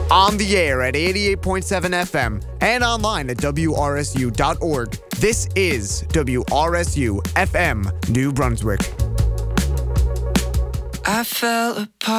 On the air at 88.7 FM and online at WRSU.org. This is WRSU FM, New Brunswick. I fell apart.